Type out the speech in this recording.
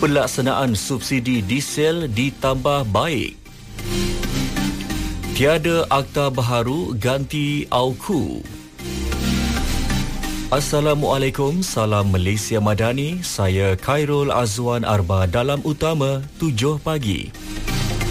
Pelaksanaan subsidi diesel ditambah baik. Tiada akta baharu ganti AUKU. Assalamualaikum, salam Malaysia Madani. Saya Khairul Azwan Arba dalam utama 7 pagi.